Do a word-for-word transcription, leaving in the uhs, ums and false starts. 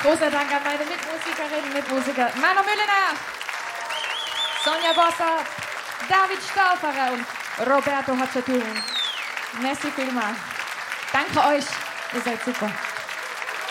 Großer Dank an meine Mitmusikerinnen und Mitmusiker. Manu Müllener, Sonja Bossert, David Staufferer und Roberto Hacciatun. Merci vielmals. Danke euch, ihr seid super.